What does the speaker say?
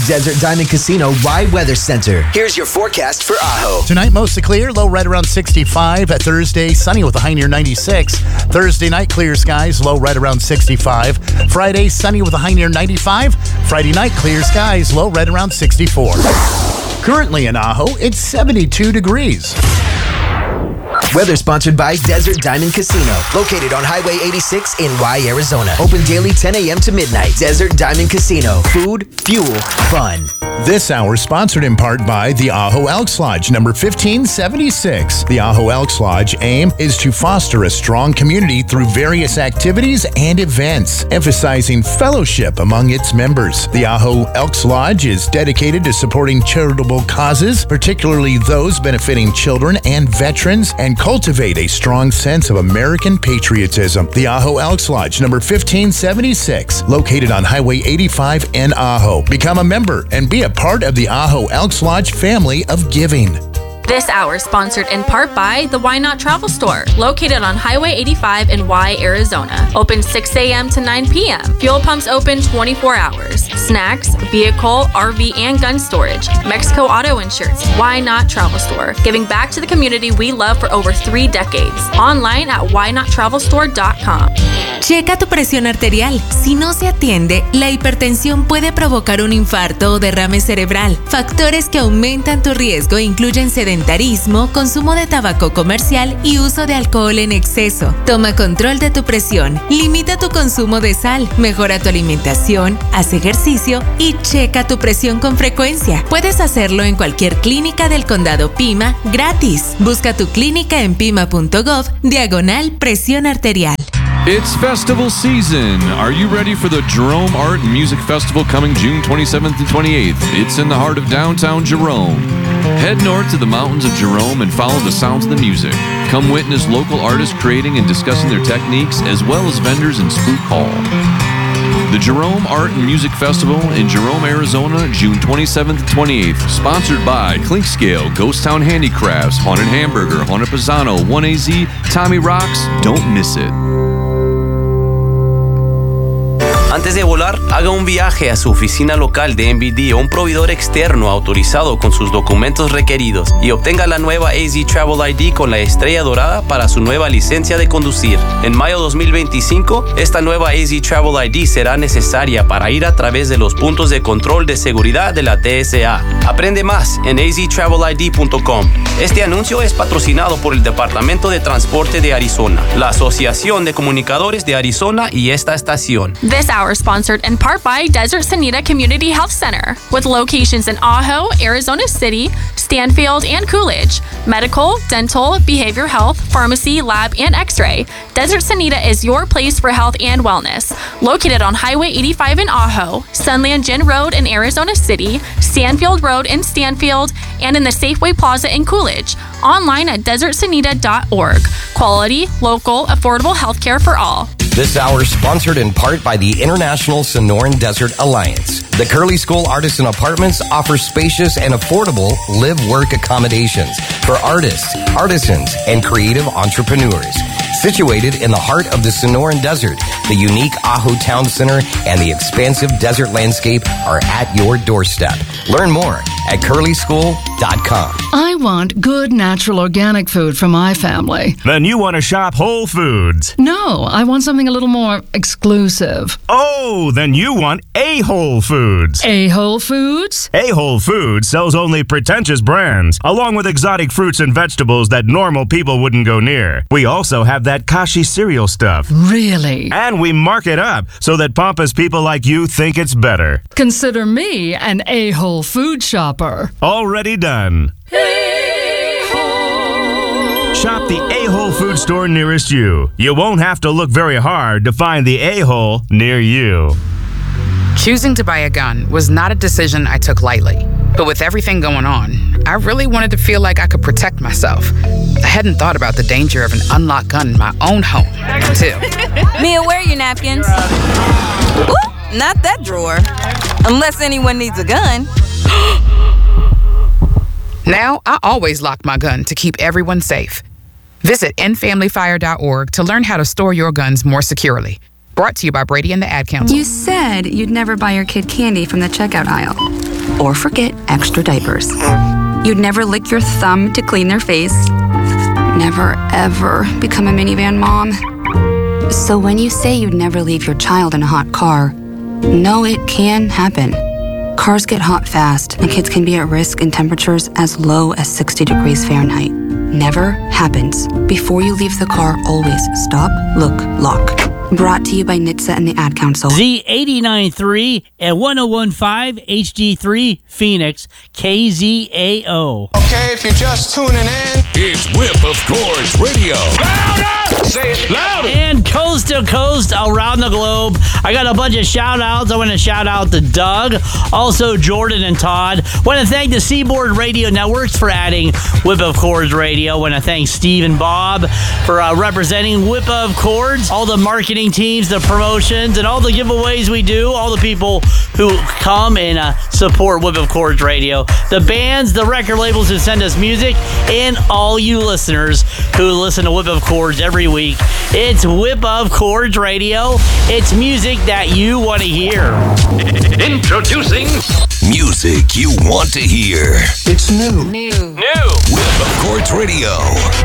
Desert Diamond Casino Rye Weather Center. Here's your forecast for Ajo. Tonight, mostly clear, low right around 65. Thursday, sunny with a high near 96. Thursday night, clear skies, low right around 65. Friday, sunny with a high near 95. Friday night, clear skies, low right around 64. Currently in Ajo, it's 72 degrees. Weather sponsored by Desert Diamond Casino, located on Highway 86 in Y, Arizona. Open daily 10 a.m. to midnight. Desert Diamond Casino. Food, fuel, fun. This hour sponsored in part by the Ajo Elks Lodge, number 1576. The Ajo Elks Lodge aim is to foster a strong community through various activities and events, emphasizing fellowship among its members. The Ajo Elks Lodge is dedicated to supporting charitable causes, particularly those benefiting children and veterans, and cultivate a strong sense of American patriotism. The Ajo Elks Lodge, number 1576, located on Highway 85 in Ajo. Become a member and be a part of the Ajo Elks Lodge family of giving. This hour sponsored in part by the Why Not Travel Store, located on Highway 85 in Y, Arizona. Open 6 a.m. to 9 p.m. Fuel pumps open 24 hours. Snacks, vehicle, RV, and gun storage. Mexico Auto Insurance. Why Not Travel Store, giving back to the community we love for over 3 decades. Online at whynottravelstore.com. Checa tu presión arterial. Si no se atiende, la hipertensión puede provocar un infarto o derrame cerebral. Factores que aumentan tu riesgo incluyen sedentarismo, consumo de tabaco comercial y uso de alcohol en exceso. Toma control de tu presión, limita tu consumo de sal, mejora tu alimentación, haz ejercicio y checa tu presión con frecuencia. Puedes hacerlo en cualquier clínica del condado Pima gratis. Busca tu clínica en pima.gov/presión arterial. It's festival season. Are you ready for the Jerome Art and Music Festival coming June 27th and 28th? It's in the heart of downtown Jerome. Head north to the mountains of Jerome and follow the sounds of the music. Come witness local artists creating and discussing their techniques, as well as vendors in Spook Hall. The Jerome Art and Music Festival in Jerome, Arizona, June 27th and 28th. Sponsored by Clinkscale, Ghost Town Handicrafts, Haunted Hamburger, Haunted Pisano, 1AZ, Tommy Rocks. Don't miss it. Antes de volar, haga un viaje a su oficina local de MVD o un proveedor externo autorizado con sus documentos requeridos y obtenga la nueva AZ Travel ID con la estrella dorada para su nueva licencia de conducir. En mayo 2025, esta nueva AZ Travel ID será necesaria para ir a través de los puntos de control de seguridad de la TSA. Aprende más en aztravelid.com. Este anuncio es patrocinado por el Departamento de Transporte de Arizona, la Asociación de Comunicadores de Arizona y esta estación. This hour sponsored in part by Desert Sanita Community Health Center, with locations in Ajo, Arizona City, Stanfield, and Coolidge. Medical, dental, behavioral health, pharmacy, lab, and x-ray. Desert Sanita is your place for health and wellness. Located on Highway 85 in Ajo, Sunland Gin Road in Arizona City, Stanfield Road in Stanfield, and in the Safeway Plaza in Coolidge. Online at desertsanita.org. Quality, local, affordable healthcare for all. This hour sponsored in part by the International Sonoran Desert Alliance. The Curly School Artisan Apartments offer spacious and affordable live-work accommodations for artists, artisans, and creative entrepreneurs. Situated in the heart of the Sonoran Desert, the unique Ajo Town Center and the expansive desert landscape are at your doorstep. Learn more at curlyschool.com. I want good, natural, organic food for my family. Then you want to shop Whole Foods. No, I want something a little more exclusive. Oh, then you want A Whole Foods. A Whole Foods? A Whole Foods sells only pretentious brands, along with exotic fruits and vegetables that normal people wouldn't go near. We also have that Kashi cereal stuff. Really? And we mark it up so that pompous people like you think it's better. Consider me an A Whole Food shopper. Already done. Shop the A-Hole food store nearest you. You won't have to look very hard to find the A-Hole near you. Choosing to buy a gun was not a decision I took lightly. But with everything going on, I really wanted to feel like I could protect myself. I hadn't thought about the danger of an unlocked gun in my own home, too. Mia, where are your napkins? Ooh, not that drawer. Unless anyone needs a gun. Now, I always lock my gun to keep everyone safe. Visit endfamilyfire.org to learn how to store your guns more securely. Brought to you by Brady and the Ad Council. You said you'd never buy your kid candy from the checkout aisle. or forget extra diapers. You'd never lick your thumb to clean their face. Never, ever become a minivan mom. So when you say you'd never leave your child in a hot car, no, it can happen. Cars get hot fast, and kids can be at risk in temperatures as low as 60 degrees Fahrenheit. Never happens. Before you leave the car, always stop, look, lock. Brought to you by NHTSA and the Ad Council. Z89.3 and 101.5 HD3 Phoenix, KZAO. Okay, if you're just tuning in, it's Whip of Chords Radio. Louder! Say it louder! And coast to coast around the globe, I got a bunch of shout outs. I want to shout out to Doug, also Jordan and Todd. Want to thank the Seaboard Radio Networks for adding Whip of Chords Radio. Want to thank Steve and Bob for representing Whip of Chords, all the marketing teams, the promotions, and all the giveaways we do, all the people who come and support Whip of Chords Radio, the bands, the record labels who send us music, and all you listeners who listen to Whip of Chords every week. It's Whip of Chords Radio. It's music that you want to hear. Introducing music you want to hear. It's new. Whip of Chords Radio.